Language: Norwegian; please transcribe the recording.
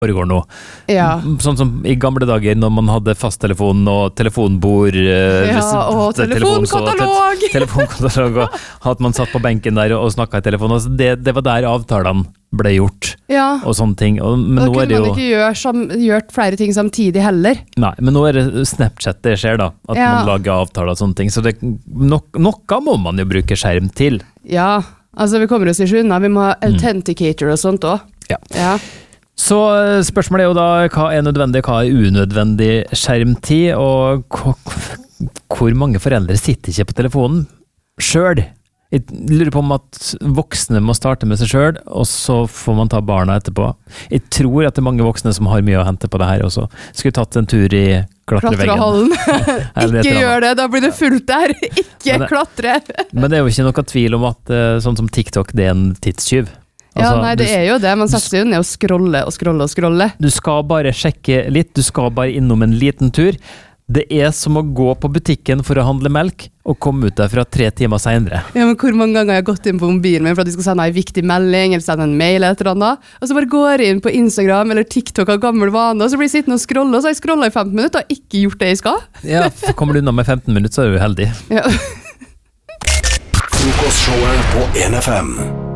foregår nå. Ja. Sånn som i gamle dager når man hadde fasttelefon og telefonbord og telefonkatalog! Telefonkatalog, og at man satt på benken der og snakket i telefon. Altså det var der avtalene ble gjort, og sånne ting. Men da nå kunne det man ikke gjort flere ting samtidig heller. Nei, men nå det Snapchat det skjer da, at man lager avtaler og sånne ting. Så noe må man jo bruke skjerm til. Ja, altså vi kommer oss ikke unna. Vi må ha authenticator og sånt også. Ja. Så spørsmålet jo da, hva nødvendig, hva unødvendig skjermtid, og hvor mange foreldre sitter ikke på telefonen selv? Jeg lurer på om at voksne må starte med seg selv, og så får man ta barna etterpå. Jeg tror at det mange voksne som har mye å hente på det her også. Skulle tatt en tur i klatreveggen. Ikke gjør det, da blir det fullt der. Ikke klatre. Men det jo ikke noe tvil om at sånn som TikTok, det en tidstyv. Altså, nei, det jo det. Man setter seg jo ned og scrolle. Du skal bare sjekke litt, du skal bare innom en liten tur. Det som å gå på butikken for å handle melk, og komme ut derfra 3 timer senere. Ja, men hvor mange ganger har jeg gått inn på mobilen min for at de skal sende en viktig melding, eller sende en mail eller et eller annet, og så bare går jeg inn på Instagram eller TikTok av gammel vane, og så blir jeg sittende og scrolle, og så har jeg scrollet i 15 minutter og ikke gjort det jeg skal. Ja, kommer du unna med 15 minutter, så du heldig. Ja. Frokostshowet på 1FM.